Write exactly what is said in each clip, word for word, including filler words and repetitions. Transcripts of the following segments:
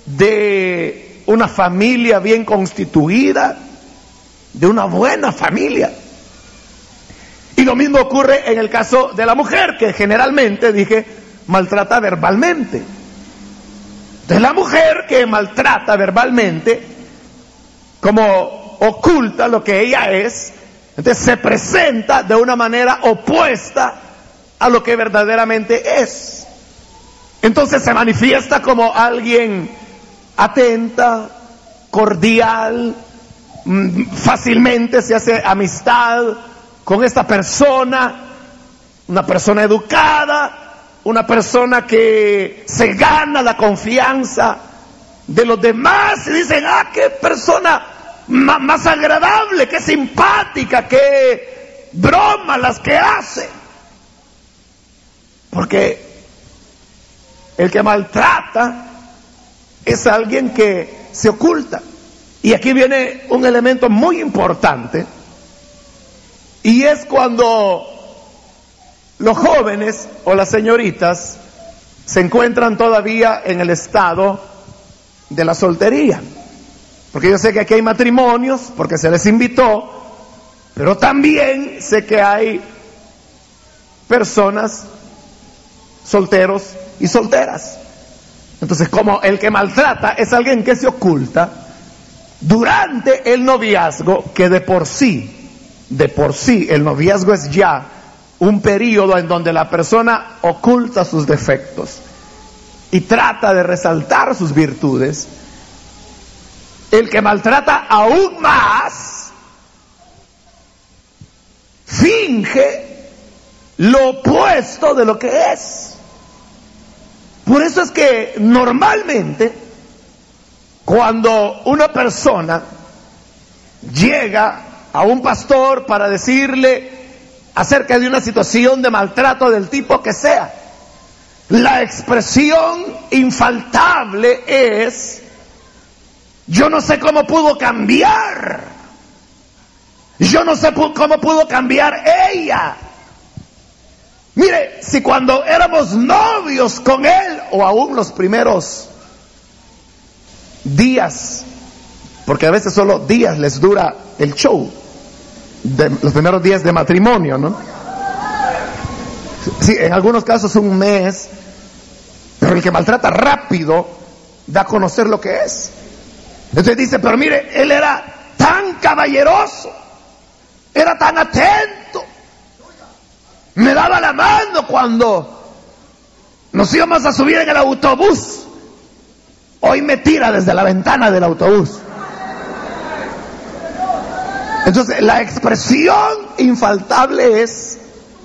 de una familia bien constituida, de una buena familia. Y lo mismo ocurre en el caso de la mujer, que generalmente, dije, maltrata verbalmente. De la mujer que maltrata verbalmente, como oculta lo que ella es, entonces se presenta de una manera opuesta a lo que verdaderamente es. Entonces se manifiesta como alguien atenta, cordial, fácilmente se hace amistad con esta persona, una persona educada, una persona que se gana la confianza de los demás y dicen, ah, qué persona más, más agradable, qué simpática, qué bromas las que hace. Porque el que maltrata es alguien que se oculta. Y aquí viene un elemento muy importante, y es cuando los jóvenes o las señoritas se encuentran todavía en el estado de la soltería. Porque yo sé que aquí hay matrimonios, porque se les invitó, pero también sé que hay personas, solteros y solteras. Entonces, como el que maltrata es alguien que se oculta durante el noviazgo, que de por sí, de por sí, el noviazgo es ya un periodo en donde la persona oculta sus defectos y trata de resaltar sus virtudes. El que maltrata aún más finge lo opuesto de lo que es. Por eso es que normalmente cuando una persona llega a un pastor para decirle acerca de una situación de maltrato del tipo que sea, la expresión infaltable es: yo no sé cómo pudo cambiar, yo no sé cómo pudo cambiar ella. Mire, si cuando éramos novios con él, o aún los primeros días, porque a veces solo días les dura el show, de los primeros días de matrimonio, ¿no? Sí, en algunos casos un mes, pero el que maltrata rápido da a conocer lo que es. Entonces dice, pero mire, él era tan caballeroso, era tan atento, me daba la mano cuando nos íbamos a subir en el autobús, hoy me tira desde la ventana del autobús. Entonces la expresión infaltable es: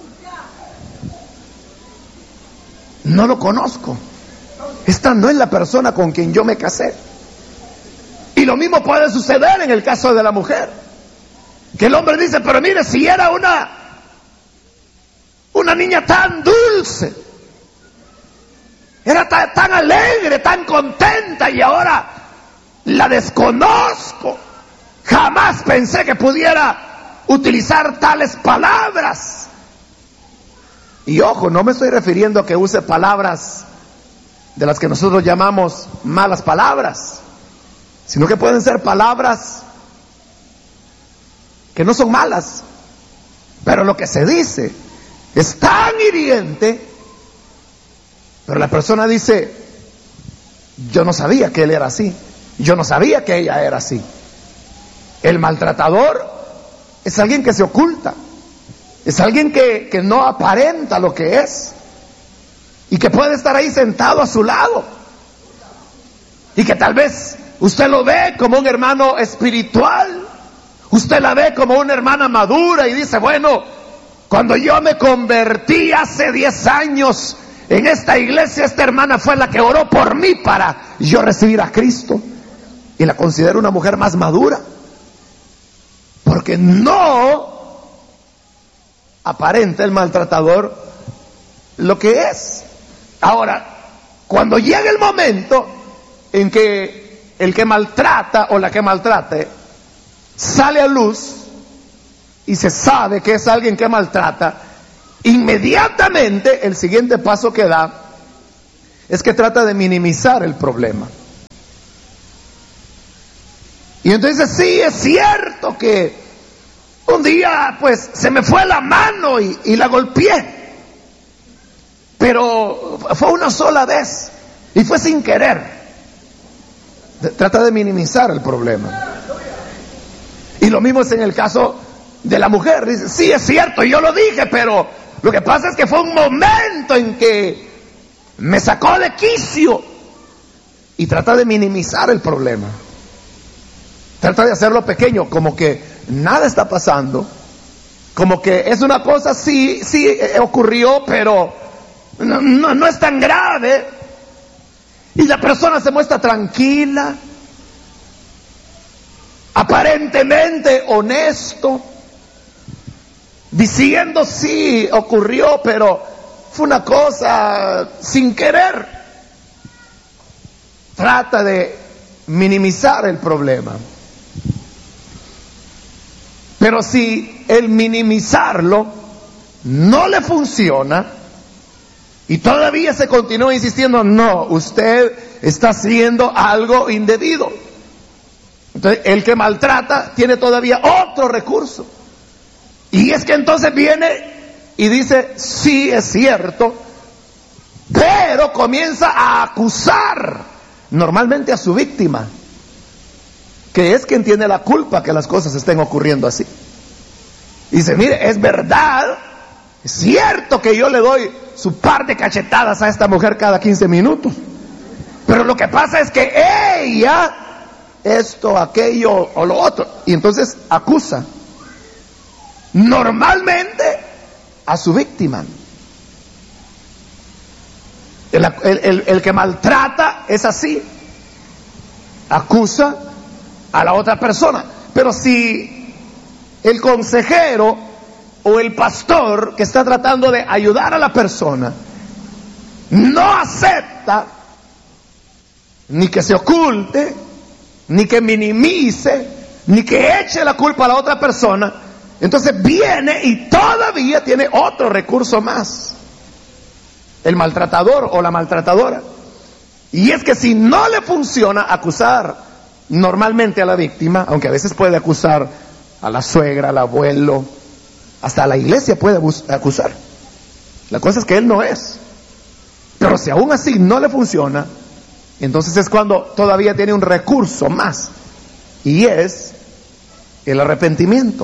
no lo conozco, esta no es la persona con quien yo me casé. Y lo mismo puede suceder en el caso de la mujer, que el hombre dice, pero mire, si era una una niña tan dulce, era tan, tan alegre, tan contenta, y ahora la desconozco, jamás pensé que pudiera utilizar tales palabras. Y ojo, no me estoy refiriendo a que use palabras de las que nosotros llamamos malas palabras, sino que pueden ser palabras que no son malas, pero lo que se dice es tan hiriente, pero la persona dice, yo no sabía que él era así, yo no sabía que ella era así. El maltratador es alguien que se oculta, es alguien que, que no aparenta lo que es, y que puede estar ahí sentado a su lado, y que tal vez usted lo ve como un hermano espiritual, usted la ve como una hermana madura y dice, bueno, cuando yo me convertí hace diez años en esta iglesia, esta hermana fue la que oró por mí para yo recibir a Cristo, y la considero una mujer más madura, porque no aparenta el maltratador lo que es. Ahora, cuando llega el momento en que el que maltrata o la que maltrate sale a luz y se sabe que es alguien que maltrata, inmediatamente el siguiente paso que da es que trata de minimizar el problema. Y entonces sí, es cierto que un día pues se me fue la mano y, y la golpeé, pero fue una sola vez y fue sin querer. Trata de minimizar el problema. Y lo mismo es en el caso de la mujer. Dice, sí, es cierto, yo lo dije, pero lo que pasa es que fue un momento en que me sacó de quicio. Y trata de minimizar el problema. Trata de hacerlo pequeño, como que nada está pasando. Como que es una cosa, sí, sí ocurrió, pero no, no, no es tan grave. Y la persona se muestra tranquila, aparentemente honesto, diciendo sí, ocurrió, pero fue una cosa sin querer. Trata de minimizar el problema. Pero si el minimizarlo no le funciona y todavía se continúa insistiendo, no, usted está haciendo algo indebido. Entonces, el que maltrata tiene todavía otro recurso. Y es que entonces viene y dice, sí, es cierto, pero comienza a acusar normalmente a su víctima, que es quien tiene la culpa que las cosas estén ocurriendo así. Dice, mire, es verdad, es cierto que yo le doy su par de cachetadas a esta mujer cada quince minutos, pero lo que pasa es que ella, esto, aquello o lo otro, y entonces acusa normalmente a su víctima. El, el, el, el que maltrata es así, acusa a la otra persona. Pero si el consejero o el pastor que está tratando de ayudar a la persona no acepta ni que se oculte, ni que minimice, ni que eche la culpa a la otra persona, entonces viene y todavía tiene otro recurso más, el maltratador o la maltratadora. Y es que si no le funciona acusar normalmente a la víctima, aunque a veces puede acusar a la suegra, al abuelo, hasta a la iglesia puede acusar, la cosa es que él no es. Pero si aún así no le funciona, entonces es cuando todavía tiene un recurso más, y es el arrepentimiento.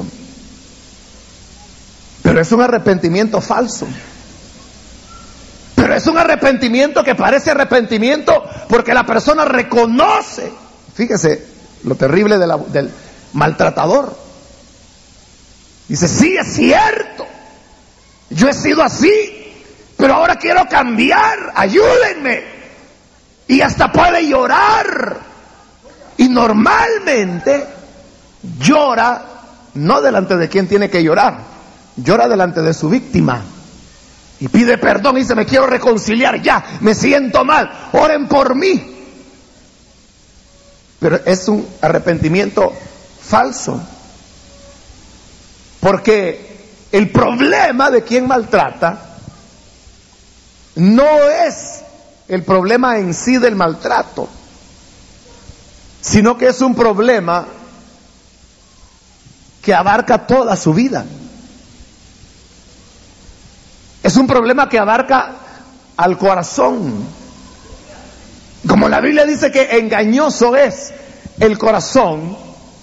Pero es un arrepentimiento falso. Pero es un arrepentimiento que parece arrepentimiento porque la persona reconoce. Fíjese lo terrible de la, del maltratador. Dice, sí, es cierto, yo he sido así, pero ahora quiero cambiar, ayúdenme. Y hasta puede llorar. Y normalmente llora no delante de quien tiene que llorar, llora delante de su víctima. Y pide perdón y dice, me quiero reconciliar ya, me siento mal, oren por mí. Pero es un arrepentimiento falso. Porque el problema de quien maltrata no es el problema en sí del maltrato, sino que es un problema que abarca toda su vida. Es un problema que abarca al corazón. Como la Biblia dice que engañoso es el corazón,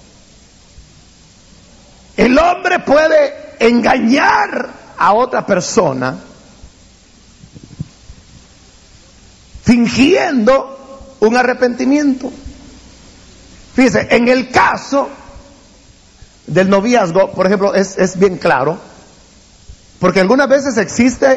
el hombre puede engañar a otra persona fingiendo un arrepentimiento. Fíjese, en el caso del noviazgo, por ejemplo, es, es bien claro, porque algunas veces existe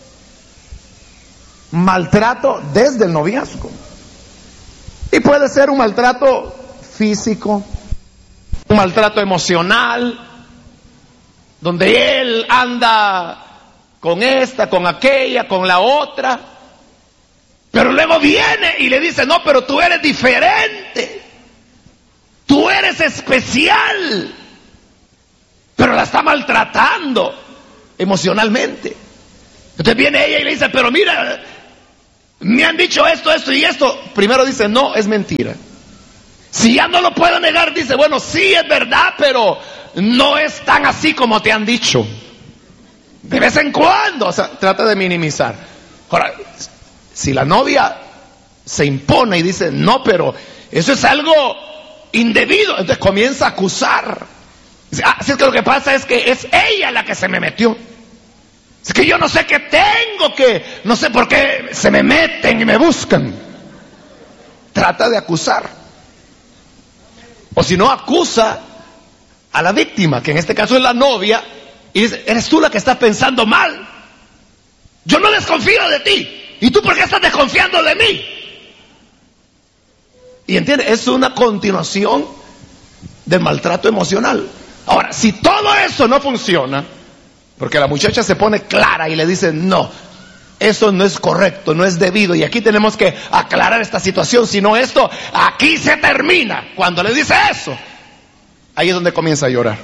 maltrato desde el noviazgo. Y puede ser un maltrato físico, un maltrato emocional, donde él anda con esta, con aquella, con la otra, pero luego viene y le dice, no, pero tú eres diferente, tú eres especial, pero la está maltratando emocionalmente. Entonces viene ella y le dice, pero mira, me han dicho esto, esto y esto. Primero dice, no, es mentira. Si ya no lo puedo negar, dice, bueno, sí es verdad, pero no es tan así como te han dicho. De vez en cuando, o sea, trata de minimizar. Ahora, si la novia se impone y dice, no, pero eso es algo indebido, entonces comienza a acusar. Dice, ah, si es que lo que pasa es que es ella la que se me metió. Es que yo no sé qué tengo, que no sé por qué se me meten y me buscan. Trata de acusar. O si no, acusa a la víctima, que en este caso es la novia, y dice, eres tú la que estás pensando mal. Yo no desconfío de ti. ¿Y tú por qué estás desconfiando de mí? Y entiende, es una continuación del maltrato emocional. Ahora, si todo eso no funciona, porque la muchacha se pone clara y le dice, no, eso no es correcto, no es debido, y aquí tenemos que aclarar esta situación, si no esto, aquí se termina. Cuando le dice eso, ahí es donde comienza a llorar.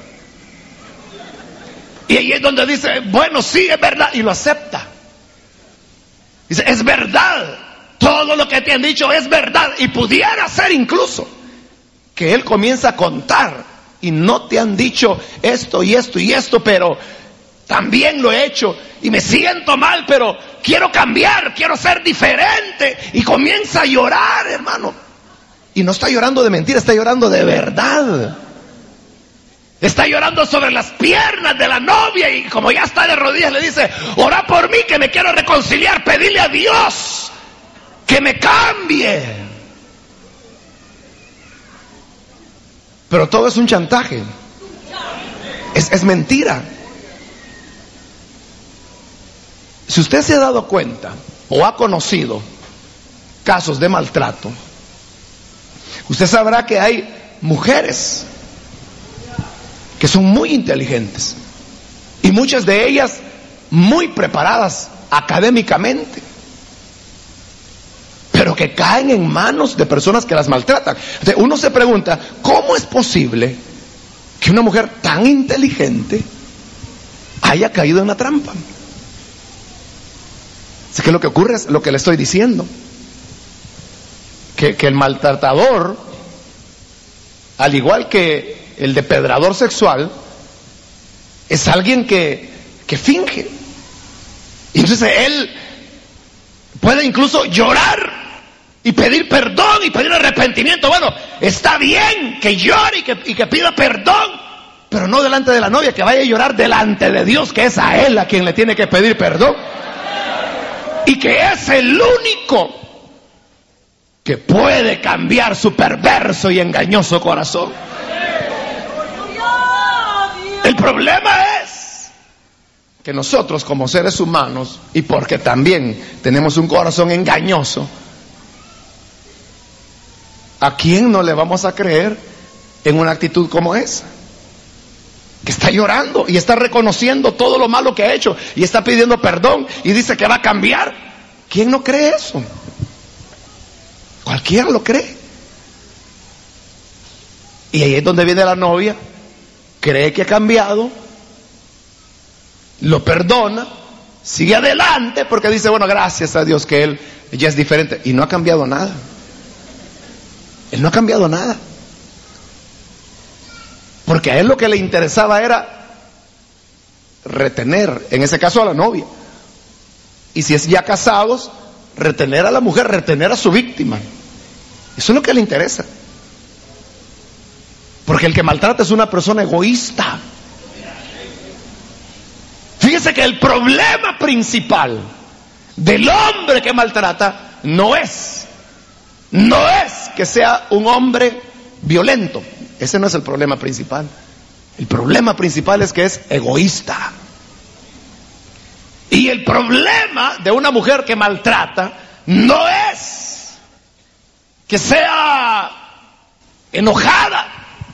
Y ahí es donde dice, bueno, sí, es verdad, y lo acepta. Dice, es verdad, todo lo que te han dicho es verdad, y pudiera ser incluso que él comienza a contar, y no te han dicho esto y esto y esto, pero también lo he hecho, y me siento mal, pero quiero cambiar, quiero ser diferente, y comienza a llorar, hermano. Y no está llorando de mentira, está llorando de verdad. Está llorando sobre las piernas de la novia, y como ya está de rodillas le dice, ora por mí que me quiero reconciliar, pedirle a Dios que me cambie. Pero todo es un chantaje, es, es mentira. Si usted se ha dado cuenta o ha conocido casos de maltrato, usted sabrá que hay mujeres que son muy inteligentes y muchas de ellas muy preparadas académicamente, pero que caen en manos de personas que las maltratan. Entonces uno se pregunta, ¿cómo es posible que una mujer tan inteligente haya caído en una trampa? Así que lo que ocurre es lo que le estoy diciendo, que, que el maltratador, al igual que el depredador sexual, es alguien que, que finge. Y entonces él puede incluso llorar y pedir perdón y pedir arrepentimiento. Bueno, está bien que llore y que, y que pida perdón, pero no delante de la novia, que vaya a llorar delante de Dios, que es a él a quien le tiene que pedir perdón. Y que es el único que puede cambiar su perverso y engañoso corazón. El problema es que nosotros como seres humanos, y porque también tenemos un corazón engañoso, ¿a quién no le vamos a creer en una actitud como esa? Que está llorando y está reconociendo todo lo malo que ha hecho y está pidiendo perdón y dice que va a cambiar. ¿Quién no cree eso? Cualquiera lo cree. Y ahí es donde viene la novia, cree que ha cambiado, lo perdona, sigue adelante porque dice, bueno, gracias a Dios que él ya es diferente, y no ha cambiado nada. Él no ha cambiado nada. Porque a él lo que le interesaba era retener, en ese caso a la novia. Y si es ya casados, retener a la mujer, retener a su víctima. Eso es lo que le interesa. Porque el que maltrata es una persona egoísta. Fíjese que el problema principal del hombre que maltrata no es, no es que sea un hombre violento. Ese no es el problema principal. El problema principal es que es egoísta. Y el problema de una mujer que maltrata no es que sea enojada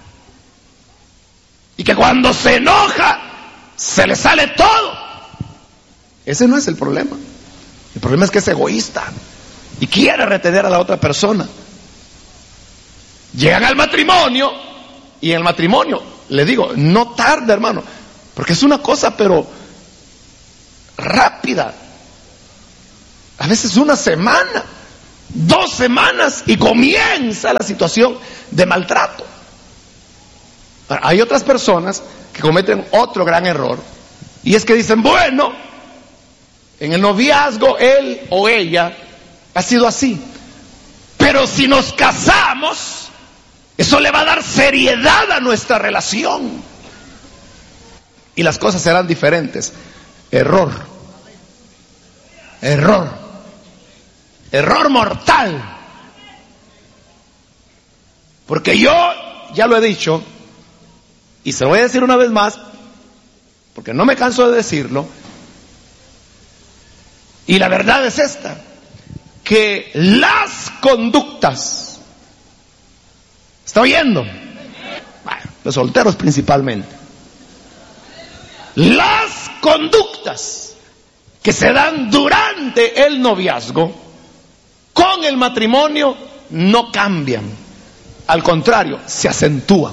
y que cuando se enoja se le sale todo. Ese no es el problema. El problema es que es egoísta y quiere retener a la otra persona. Llegan al matrimonio y en el matrimonio, le digo, no tarda, hermano, porque es una cosa pero rápida. A veces una semana Dos semanas y comienza la situación de maltrato. Hay otras personas que cometen otro gran error, y es que dicen, bueno, en el noviazgo él o ella ha sido así, pero si nos casamos, eso le va a dar seriedad a nuestra relación y las cosas serán diferentes. Error, error, error mortal. Porque yo ya lo he dicho, y se lo voy a decir una vez más, porque no me canso de decirlo, y la verdad es esta, que las conductas, ¿está oyendo? Bueno, los solteros principalmente, las conductas que se dan durante el noviazgo con el matrimonio no cambian, al contrario, se acentúan.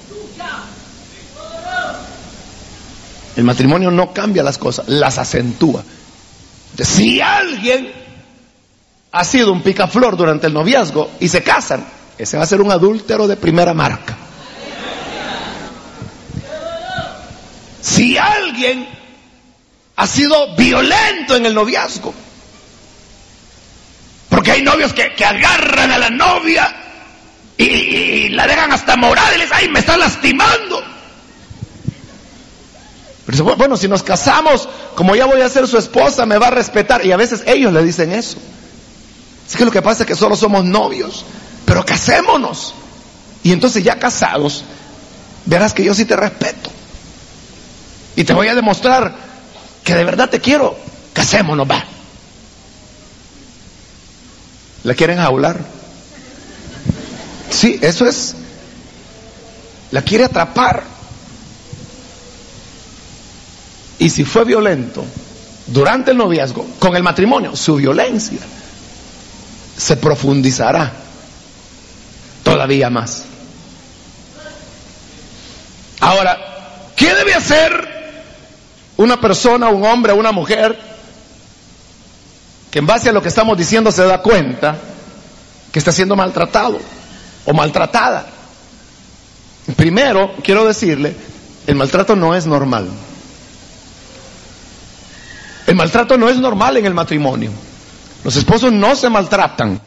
El matrimonio no cambia las cosas, las acentúa. Entonces, si alguien ha sido un picaflor durante el noviazgo y se casan, ese va a ser un adúltero de primera marca. Si alguien ha sido violento en el noviazgo, porque hay novios que, que agarran a la novia y, y la dejan hasta morada y les dicen, ¡ay, me está lastimando! Pero dice, bueno, si nos casamos, como ya voy a ser su esposa, me va a respetar. Y a veces ellos le dicen eso. Es que lo que pasa es que solo somos novios, pero casémonos. Y entonces ya casados, verás que yo sí te respeto. Y te voy a demostrar que de verdad te quiero. Casémonos, va. ¿La quieren jaular? Sí, eso es. La quiere atrapar. Y si fue violento durante el noviazgo, con el matrimonio, su violencia se profundizará todavía más. Ahora, ¿qué debe hacer una persona, un hombre, una mujer que en base a lo que estamos diciendo se da cuenta que está siendo maltratado o maltratada? Primero, quiero decirle, el maltrato no es normal. El maltrato no es normal en el matrimonio. Los esposos no se maltratan.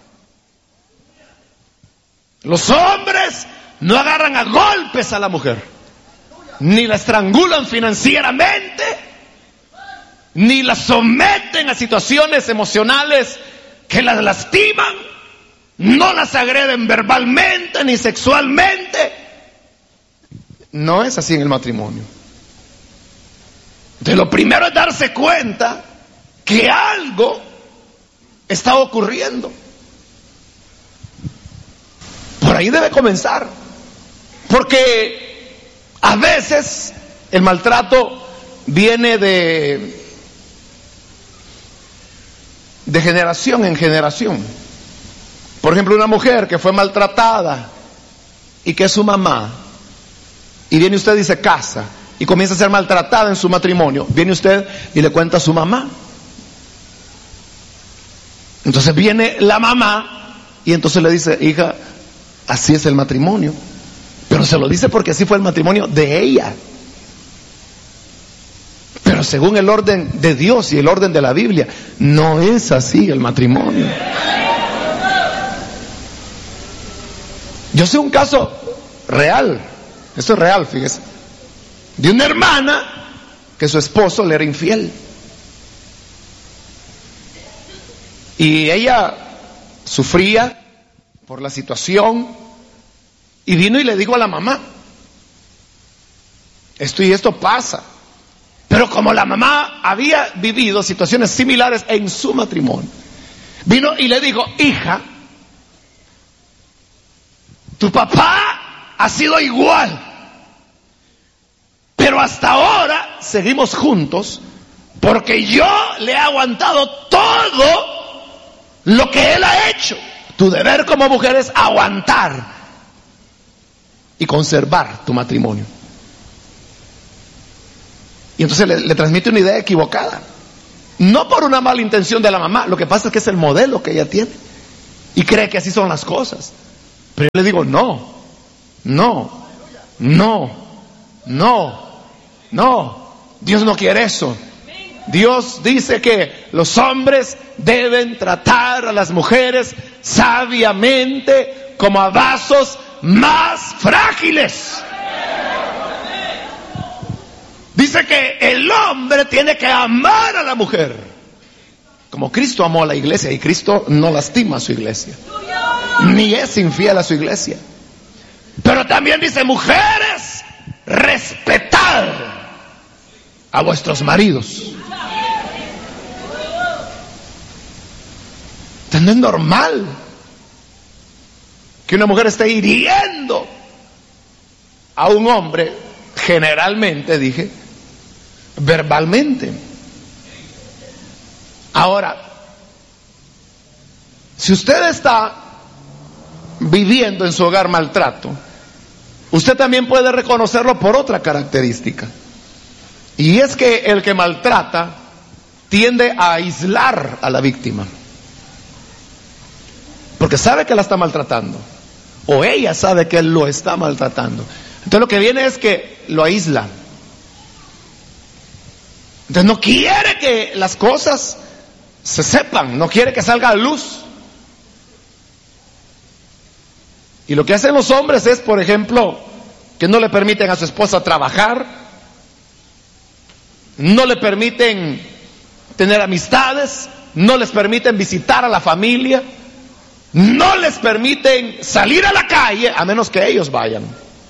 Los hombres no agarran a golpes a la mujer, ni la estrangulan financieramente, ni la someten a situaciones emocionales que las lastiman, no las agreden verbalmente ni sexualmente. No es así en el matrimonio. Entonces, lo primero es darse cuenta que algo está ocurriendo. Por ahí debe comenzar. Porque a veces el maltrato viene de, de generación en generación. Por ejemplo, una mujer que fue maltratada y que es su mamá, y viene usted y se casa, y comienza a ser maltratada en su matrimonio. Viene usted y le cuenta a su mamá. Entonces viene la mamá y entonces le dice, hija, así es el matrimonio. Pero se lo dice porque así fue el matrimonio de ella. Pero según el orden de Dios y el orden de la Biblia, no es así el matrimonio. Yo sé un caso real, esto es real, fíjese, de una hermana que su esposo le era infiel. Y ella sufría por la situación y vino y le dijo a la mamá, esto y esto pasa. Pero como la mamá había vivido situaciones similares en su matrimonio, vino y le dijo, hija, tu papá ha sido igual. Pero hasta ahora seguimos juntos porque yo le he aguantado todo lo que él ha hecho. Tu deber como mujer es aguantar y conservar tu matrimonio. Y entonces le, le transmite una idea equivocada. No por una mala intención de la mamá, lo que pasa es que es el modelo que ella tiene. y cree que así son las cosas. Pero yo le digo, no, no, no, no, no. Dios no quiere eso. Dios dice que los hombres deben tratar a las mujeres sabiamente, como a vasos más frágiles. Dice que el hombre tiene que amar a la mujer como Cristo amó a la iglesia, y Cristo no lastima a su iglesia, ni es infiel a su iglesia. Pero también dice, mujeres, respetad a vuestros maridos. Entonces no es normal que una mujer esté hiriendo a un hombre, generalmente, dije, verbalmente. Ahora, si usted está viviendo en su hogar maltrato, usted también puede reconocerlo por otra característica, y es que el que maltrata tiende a aislar a la víctima, porque sabe que la está maltratando, o ella sabe que él lo está maltratando. Entonces lo que viene es que lo aísla. Entonces no quiere que las cosas se sepan, no quiere que salga a luz. Y lo que hacen los hombres es, por ejemplo, que no le permiten a su esposa trabajar, no le permiten tener amistades, no les permiten visitar a la familia, no les permiten salir a la calle a menos que ellos vayan,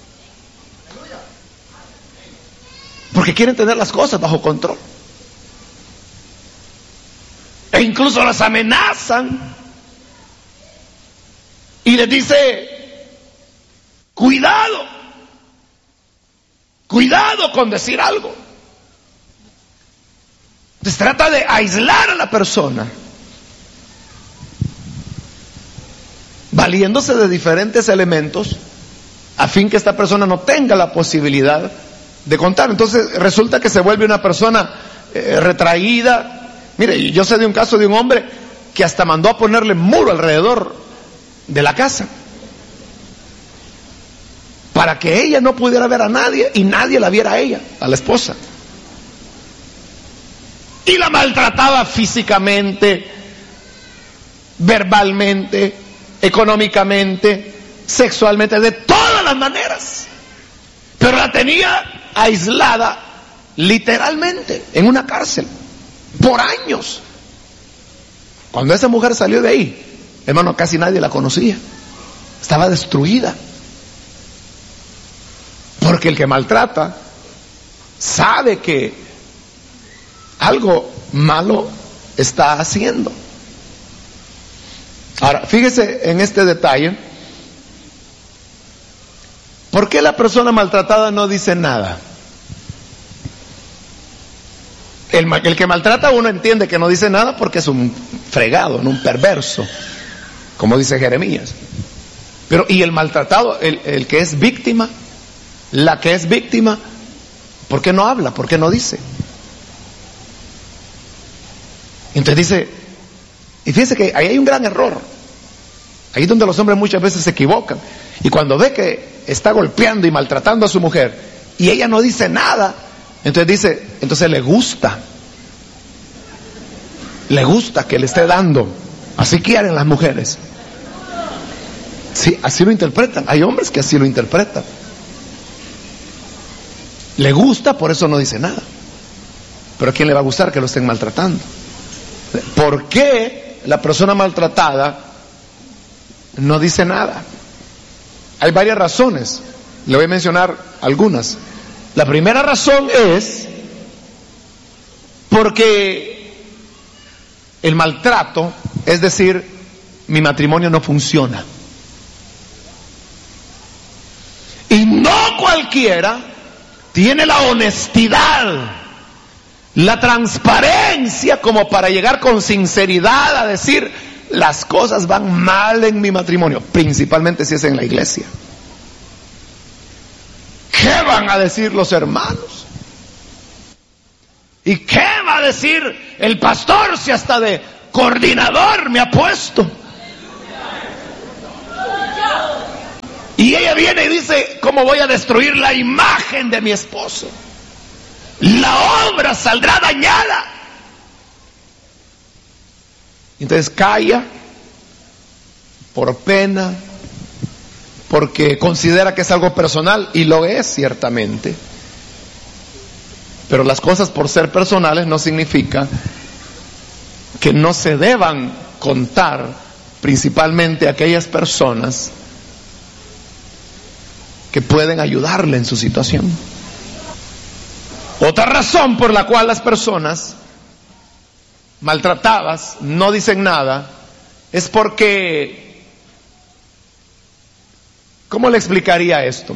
porque quieren tener las cosas bajo control. E incluso las amenazan y les dice, cuidado, cuidado con decir algo. Entonces trata de aislar a la persona, valiéndose de diferentes elementos a fin que esta persona no tenga la posibilidad de contar. Entonces resulta que se vuelve una persona eh, retraída. Mire, yo sé de un caso de un hombre que hasta mandó a ponerle muro alrededor de la casa para que ella no pudiera ver a nadie y nadie la viera a ella, a la esposa. Y la maltrataba físicamente, verbalmente, económicamente, sexualmente, de todas las maneras. Pero la tenía aislada literalmente en una cárcel por años. Cuando esa mujer salió de ahí, hermano, casi nadie la conocía. Estaba destruida. Porque el que maltrata sabe que algo malo está haciendo. Ahora, fíjese en este detalle. ¿Por qué la persona maltratada no dice nada? El, el que maltrata, uno entiende que no dice nada porque es un fregado, no un perverso, como dice Jeremías. Pero, ¿y el maltratado, el, el que es víctima, la que es víctima, por qué no habla? ¿Por qué no dice? Entonces dice, y fíjese que ahí hay un gran error. Ahí es donde los hombres muchas veces se equivocan. Y cuando ve que está golpeando y maltratando a su mujer y ella no dice nada, entonces dice, entonces le gusta. Le gusta que le esté dando. Así quieren las mujeres. Sí, así lo interpretan. Hay hombres que así lo interpretan. Le gusta, por eso no dice nada. Pero ¿a quién le va a gustar que lo estén maltratando? ¿Por qué la persona maltratada no dice nada? Hay varias razones. Le voy a mencionar algunas. La primera razón es porque el maltrato, es decir, mi matrimonio no funciona. Y no cualquiera tiene la honestidad, la transparencia como para llegar con sinceridad a decir, las cosas van mal en mi matrimonio, principalmente si es en la iglesia. ¿Qué van a decir los hermanos? ¿Y qué va a decir el pastor si hasta de coordinador me ha puesto? Y ella viene y dice, ¿cómo voy a destruir la imagen de mi esposo? La obra saldrá dañada. Entonces calla por pena, porque considera que es algo personal, y lo es ciertamente. Pero las cosas por ser personales no significa que no se deban contar, principalmente a aquellas personas que pueden ayudarle en su situación. Otra razón por la cual las personas maltratadas no dicen nada es porque, ¿cómo le explicaría esto?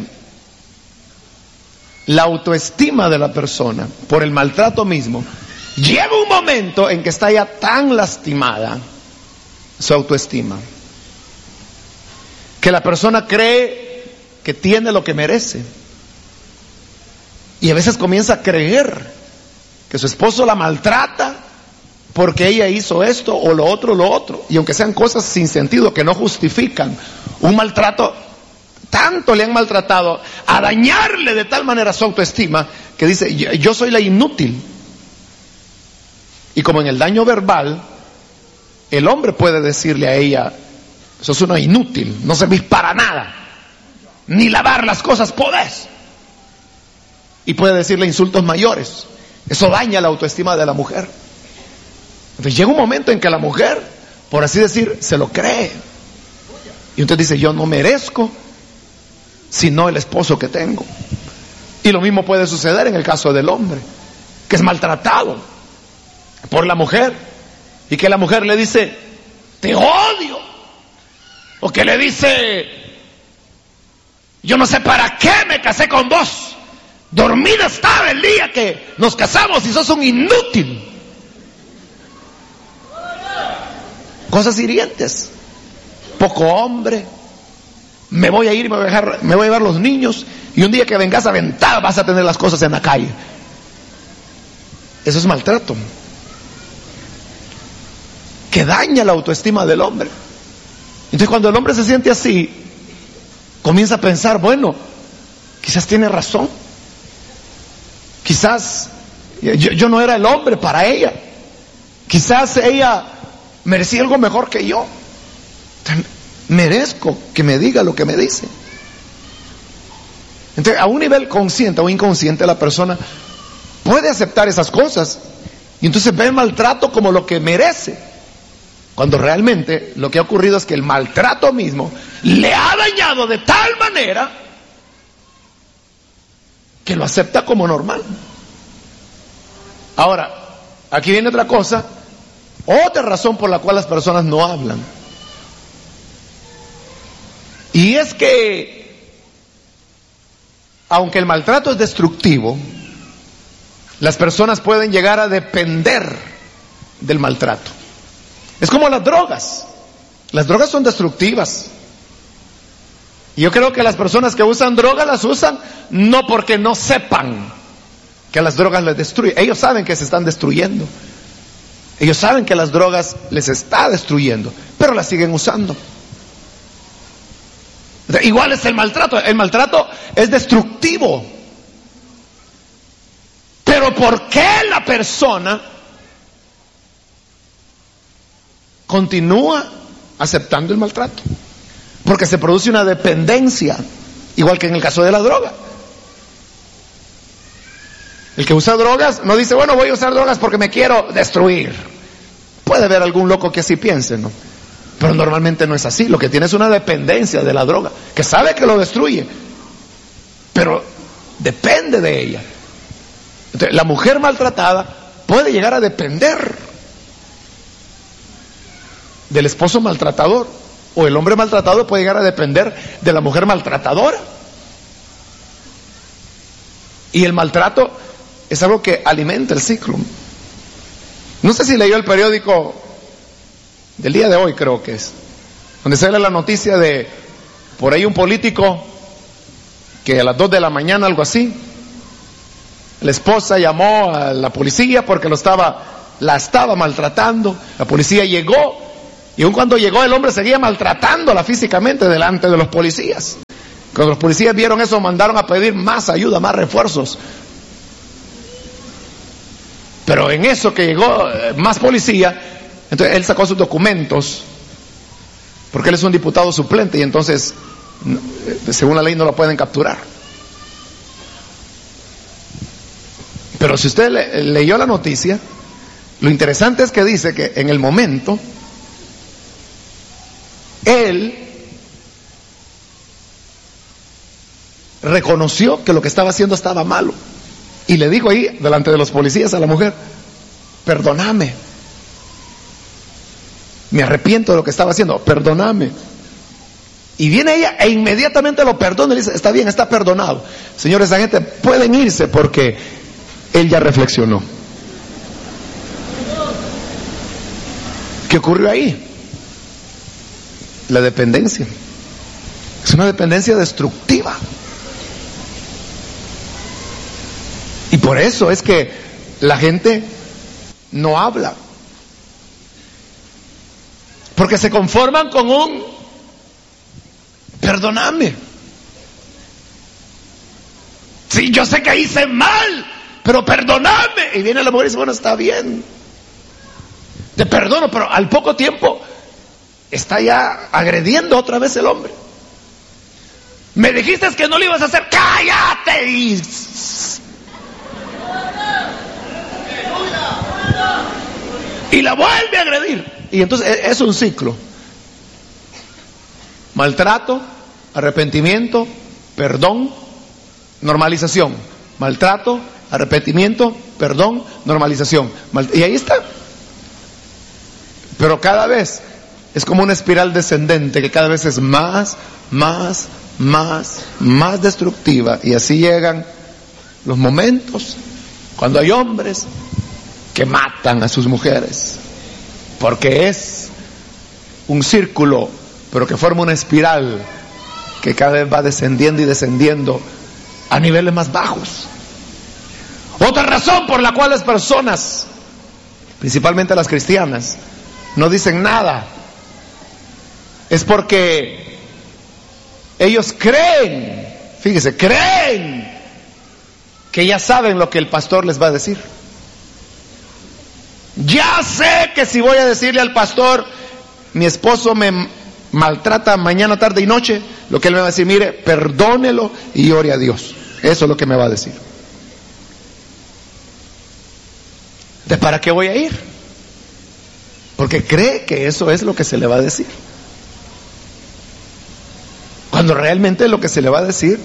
La autoestima de la persona por el maltrato mismo llega un momento en que está ya tan lastimada su autoestima que la persona cree que tiene lo que merece, y a veces comienza a creer que su esposo la maltrata porque ella hizo esto o lo otro, lo otro, y aunque sean cosas sin sentido que no justifican un maltrato, tanto le han maltratado a dañarle de tal manera su autoestima que dice, yo, yo soy la inútil. Y como en el daño verbal, el hombre puede decirle a ella, sos una inútil, no servís para nada, ni lavar las cosas podés. Y puede decirle insultos mayores. Eso daña la autoestima de la mujer. Entonces llega un momento en que la mujer, por así decir, se lo cree. Y usted dice, yo no merezco sino el esposo que tengo. Y lo mismo puede suceder en el caso del hombre, que es maltratado por la mujer, y que la mujer le dice, te odio. O que le dice, yo no sé para qué me casé con vos. Dormida estaba el día que nos casamos y sos un inútil. Cosas hirientes. Poco hombre. Me voy a ir, me voy a dejar, me voy a llevar los niños, y un día que vengas aventada vas a tener las cosas en la calle. Eso es maltrato, que daña la autoestima del hombre. Entonces cuando el hombre se siente así, comienza a pensar, bueno, quizás tiene razón, quizás yo, yo no era el hombre para ella, quizás ella merecía algo mejor que yo, merezco que me diga lo que me dice. Entonces a un nivel consciente o inconsciente la persona puede aceptar esas cosas, y entonces ve el maltrato como lo que merece, cuando realmente lo que ha ocurrido es que el maltrato mismo le ha dañado de tal manera que lo acepta como normal. Ahora, aquí viene otra cosa, otra razón por la cual las personas no hablan. Y es que, aunque el maltrato es destructivo, las personas pueden llegar a depender del maltrato. Es como las drogas. Las drogas son destructivas. Y yo creo que las personas que usan drogas las usan no porque no sepan que las drogas les destruyen. Ellos saben que se están destruyendo. Ellos saben que las drogas les está destruyendo, pero las siguen usando. Igual es el maltrato. El maltrato es destructivo. Pero ¿por qué la persona continúa aceptando el maltrato? Porque se produce una dependencia, igual que en el caso de la droga. El que usa drogas no dice, bueno, voy a usar drogas porque me quiero destruir. Puede haber algún loco que así piense, ¿no? Pero normalmente no es así. Lo que tiene es una dependencia de la droga, que sabe que lo destruye, pero depende de ella. Entonces, la mujer maltratada puede llegar a depender del esposo maltratador, o el hombre maltratado puede llegar a depender de la mujer maltratadora. Y el maltrato es algo que alimenta el ciclo. No sé si leyó el periódico del día de hoy, creo que es, donde sale la noticia de por ahí un político que a las dos de la mañana, algo así, la esposa llamó a la policía porque lo estaba, la estaba maltratando. La policía llegó, y aun cuando llegó el hombre seguía maltratándola físicamente delante de los policías. Cuando los policías vieron eso, mandaron a pedir más ayuda, más refuerzos. Pero en eso que llegó más policía, entonces él sacó sus documentos, porque él es un diputado suplente y entonces, según la ley, no lo pueden capturar. Pero si usted le, leyó la noticia, lo interesante es que dice que en el momento, él reconoció que lo que estaba haciendo estaba malo y le dijo ahí delante de los policías a la mujer: perdóname, me arrepiento de lo que estaba haciendo, perdóname. Y viene ella e inmediatamente lo perdona y le dice: está bien, está perdonado. Señores, esa gente pueden irse porque él ya reflexionó. ¿Qué ocurrió ahí? La dependencia. Es una dependencia destructiva. Y por eso es que la gente no habla, porque se conforman con un perdóname. Sí, yo sé que hice mal, pero perdóname. Y viene la mujer y dice: bueno, está bien, te perdono. Pero al poco tiempo está ya agrediendo otra vez el hombre. Me dijiste que no lo ibas a hacer, cállate. Y Y la vuelve a agredir. Y entonces es un ciclo. Maltrato, arrepentimiento, perdón, normalización. Maltrato, arrepentimiento, perdón, normalización. Y ahí está. Pero cada vez es como una espiral descendente que cada vez es más, más, más, más destructiva. Y así llegan los momentos cuando hay hombres que matan a sus mujeres, porque es un círculo, pero que forma una espiral que cada vez va descendiendo y descendiendo a niveles más bajos. Otra razón por la cual las personas, principalmente las cristianas, no dicen nada, es porque ellos creen, fíjese, creen que ya saben lo que el pastor les va a decir. Ya sé que si voy a decirle al pastor: mi esposo me maltrata mañana, tarde y noche, lo que él me va a decir: mire, perdónelo y ore a Dios. Eso es lo que me va a decir. ¿De para qué voy a ir? Porque cree que eso es lo que se le va a decir, cuando realmente lo que se le va a decir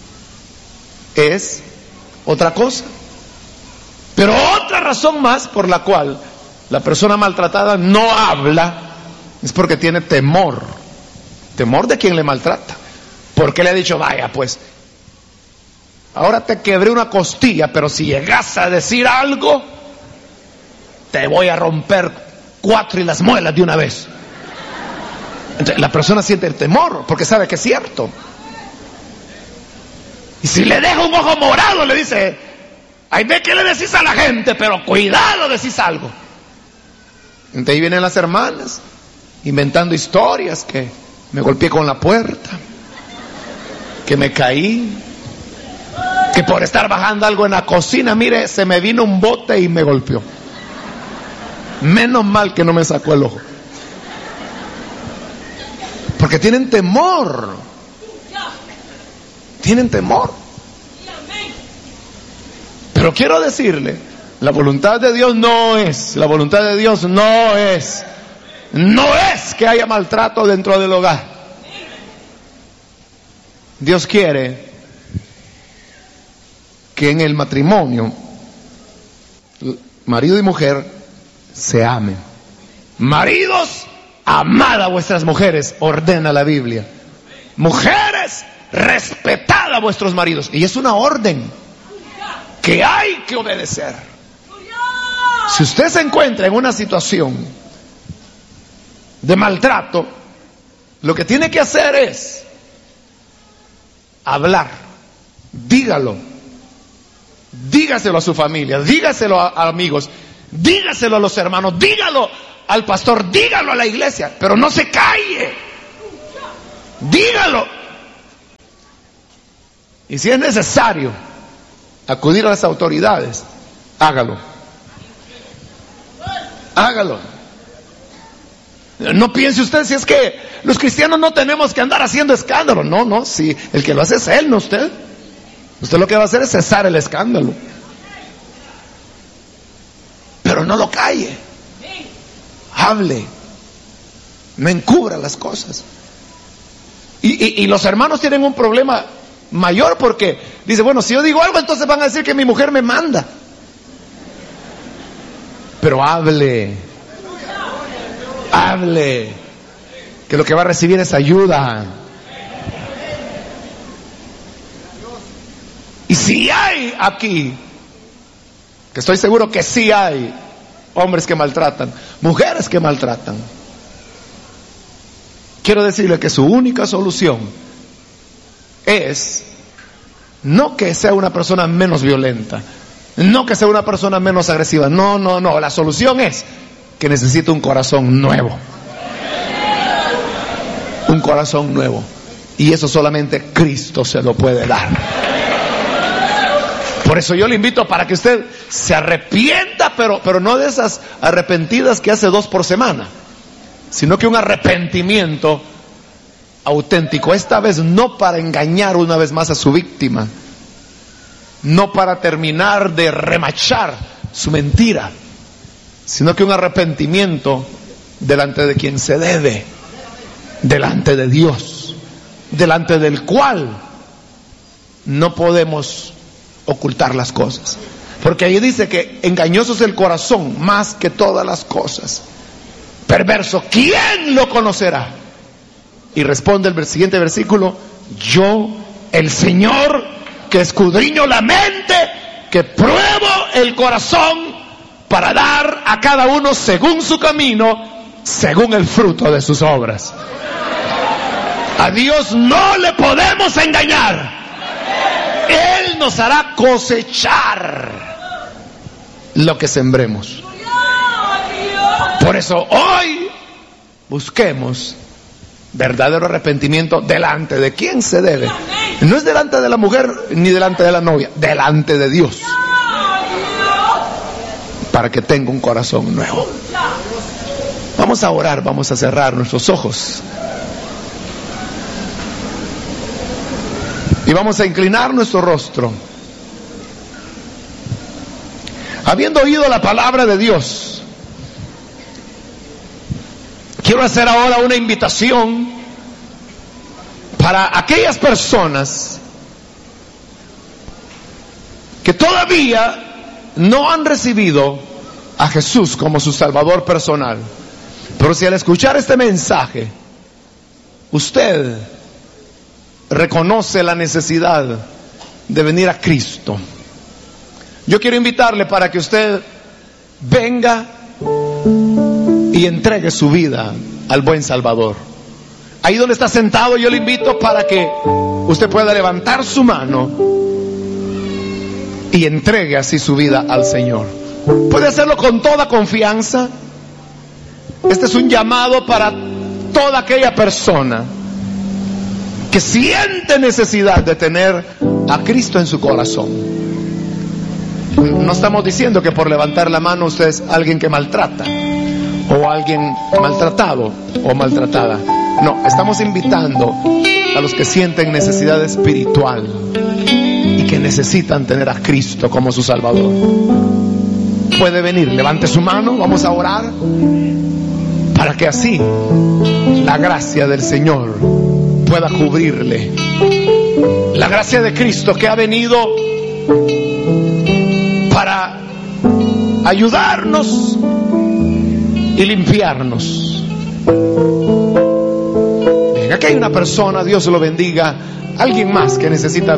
es otra cosa. Pero otra razón más por la cual la persona maltratada no habla es porque tiene temor. Temor de quien le maltrata. Porque le ha dicho: vaya pues, ahora te quebré una costilla, pero si llegas a decir algo, te voy a romper cuatro y las muelas de una vez. Entonces la persona siente el temor porque sabe que es cierto. Y si le deja un ojo morado, le dice: ay, ve que le decís a la gente, pero cuidado, decís algo. Entonces ahí vienen las hermanas inventando historias: que me golpeé con la puerta, que me caí, que por estar bajando algo en la cocina, mire, se me vino un bote y me golpeó. Menos mal que no me sacó el ojo. Porque tienen temor. Tienen temor. Pero quiero decirle, la voluntad de Dios no es, la voluntad de Dios no es, no es que haya maltrato dentro del hogar. Dios quiere que en el matrimonio, marido y mujer, se amen. Maridos, amad a vuestras mujeres, ordena la Biblia. Mujeres, respetad a vuestros maridos. Y es una orden que hay que obedecer. Si usted se encuentra en una situación de maltrato, lo que tiene que hacer es hablar. Dígalo. Dígaselo a su familia, dígaselo a, a amigos, dígaselo a los hermanos, dígalo al pastor, dígalo a la iglesia, pero no se calle. Dígalo. Y si es necesario acudir a las autoridades, hágalo. Hágalo. No piense usted si es que los cristianos no tenemos que andar haciendo escándalo. No, no, si el que lo hace es él, no usted. Usted lo que va a hacer es cesar el escándalo. Pero no lo calle. Hable. No encubra las cosas. Y, y, y los hermanos tienen un problema mayor porque dice, bueno, si yo digo algo, entonces van a decir que mi mujer me manda. Pero hable. Hable. Que lo que va a recibir es ayuda. Y si hay aquí, que estoy seguro que sí hay hombres que maltratan, mujeres que maltratan, quiero decirle que su única solución es no que sea una persona menos violenta, no que sea una persona menos agresiva, no, no, no, la solución es que necesita un corazón nuevo. Un corazón nuevo. Y eso solamente Cristo se lo puede dar. Por eso yo le invito para que usted se arrepienta, pero, pero no de esas arrepentidas que hace dos por semana, sino que un arrepentimiento auténtico. Esta vez no para engañar una vez más a su víctima, no para terminar de remachar su mentira, sino que un arrepentimiento delante de quien se debe, delante de Dios, delante del cual no podemos ocultar las cosas, porque ahí dice que engañoso es el corazón más que todas las cosas, perverso, ¿quién lo conocerá? Y responde el siguiente versículo, yo, el Señor, que escudriño la mente, que pruebo el corazón, para dar a cada uno según su camino, según el fruto de sus obras. A Dios no le podemos engañar. Él nos hará cosechar lo que sembremos. Por eso hoy busquemos verdadero arrepentimiento. ¿Delante de quién se debe? No es delante de la mujer ni delante de la novia, delante de Dios, para que tenga un corazón nuevo. Vamos a orar, vamos a cerrar nuestros ojos y vamos a inclinar nuestro rostro. Habiendo oído la palabra de Dios, quiero hacer ahora una invitación para aquellas personas que todavía no han recibido a Jesús como su Salvador personal. Pero si al escuchar este mensaje usted reconoce la necesidad de venir a Cristo, yo quiero invitarle para que usted venga y entregue su vida al buen Salvador. Ahí donde está sentado, yo le invito para que usted pueda levantar su mano y entregue así su vida al Señor. Puede hacerlo con toda confianza. Este es un llamado para toda aquella persona que siente necesidad de tener a Cristo en su corazón. No estamos diciendo que por levantar la mano usted es alguien que maltrata o alguien maltratado o maltratada. No, estamos invitando a los que sienten necesidad espiritual y que necesitan tener a Cristo como su Salvador. Puede venir, levante su mano, vamos a orar para que así la gracia del Señor pueda cubrirle. La gracia de Cristo que ha venido para ayudarnos y limpiarnos. Venga, aquí hay una persona, Dios lo bendiga, alguien más que necesita